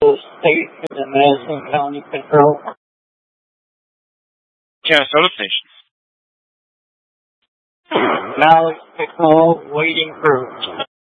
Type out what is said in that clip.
State in the Madison County Patrol. Canastota Station. Malik Patrol waiting for